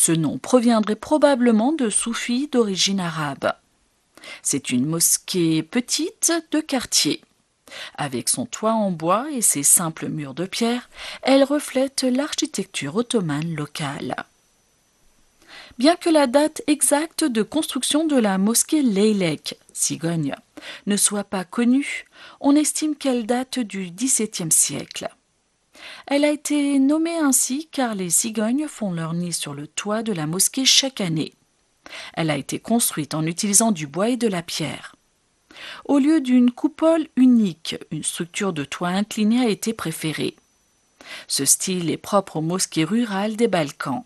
Ce nom proviendrait probablement de soufis d'origine arabe. C'est une mosquée petite de quartier. Avec son toit en bois et ses simples murs de pierre, elle reflète l'architecture ottomane locale. Bien que la date exacte de construction de la mosquée Leylek, Cigogne, ne soit pas connue, on estime qu'elle date du XVIIe siècle. Elle a été nommée ainsi car les cigognes font leur nid sur le toit de la mosquée chaque année. Elle a été construite en utilisant du bois et de la pierre. Au lieu d'une coupole unique, une structure de toit incliné a été préférée. Ce style est propre aux mosquées rurales des Balkans.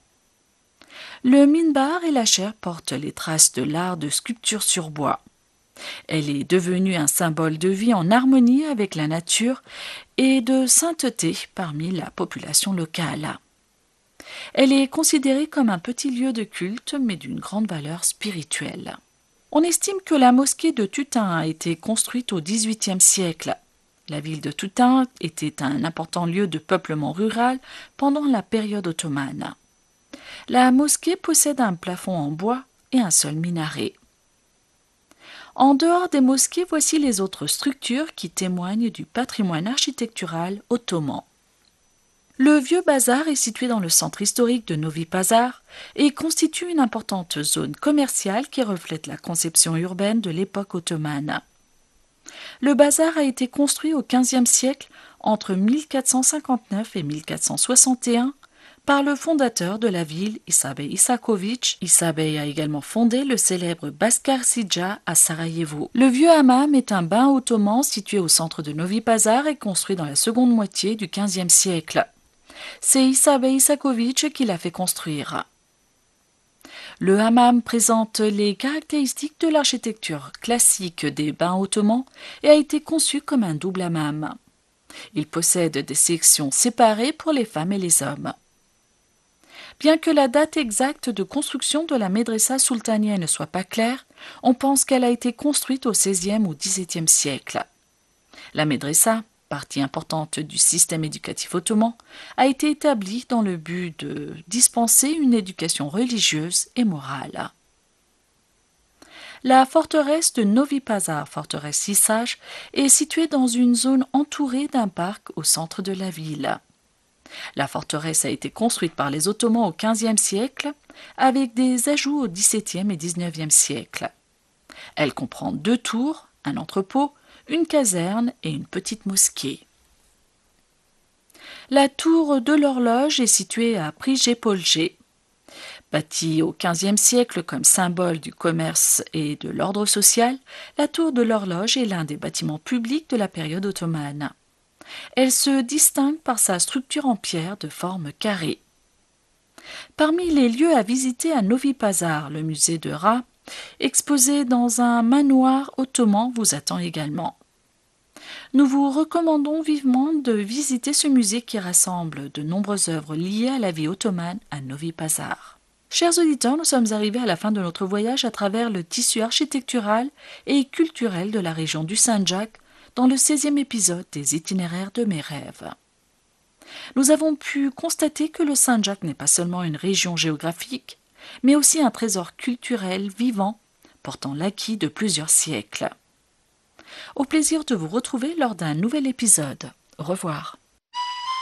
Le minbar et la chaire portent les traces de l'art de sculpture sur bois. Elle est devenue un symbole de vie en harmonie avec la nature et de sainteté parmi la population locale. Elle est considérée comme un petit lieu de culte, mais d'une grande valeur spirituelle. On estime que la mosquée de Tutin a été construite au XVIIIe siècle. La ville de Tutin était un important lieu de peuplement rural pendant la période ottomane. La mosquée possède un plafond en bois et un seul minaret. En dehors des mosquées, voici les autres structures qui témoignent du patrimoine architectural ottoman. Le vieux bazar est situé dans le centre historique de Novi Pazar et constitue une importante zone commerciale qui reflète la conception urbaine de l'époque ottomane. Le bazar a été construit au XVe siècle entre 1459 et 1461 par le fondateur de la ville, Isabey Isaković. Isabey a également fondé le célèbre Baskar Sidja à Sarajevo. Le vieux hammam est un bain ottoman situé au centre de Novi Pazar et construit dans la seconde moitié du XVe siècle. C'est Isabey Isaković qui l'a fait construire. Le hammam présente les caractéristiques de l'architecture classique des bains ottomans et a été conçu comme un double hammam. Il possède des sections séparées pour les femmes et les hommes. Bien que la date exacte de construction de la médressa sultanienne ne soit pas claire, on pense qu'elle a été construite au XVIe ou XVIIe siècle. La médressa, partie importante du système éducatif ottoman, a été établie dans le but de dispenser une éducation religieuse et morale. La forteresse de Novi Pazar, forteresse Sisaj, est située dans une zone entourée d'un parc au centre de la ville. La forteresse a été construite par les Ottomans au XVe siècle avec des ajouts au XVIIe et XIXe siècle. Elle comprend 2 tours, un entrepôt, une caserne et une petite mosquée. La tour de l'horloge est située à Prigepolje. Bâtie au XVe siècle comme symbole du commerce et de l'ordre social, la tour de l'horloge est l'un des bâtiments publics de la période ottomane. Elle se distingue par sa structure en pierre de forme carrée. Parmi les lieux à visiter à Novi Pazar, le musée de Ra, exposé dans un manoir ottoman, vous attend également. Nous vous recommandons vivement de visiter ce musée qui rassemble de nombreuses œuvres liées à la vie ottomane à Novi Pazar. Chers auditeurs, nous sommes arrivés à la fin de notre voyage à travers le tissu architectural et culturel de la région du Sandjak dans le 16e épisode des Itinéraires de mes rêves. Nous avons pu constater que le Sandjak n'est pas seulement une région géographique, mais aussi un trésor culturel vivant portant l'acquis de plusieurs siècles. Au plaisir de vous retrouver lors d'un nouvel épisode. Au revoir.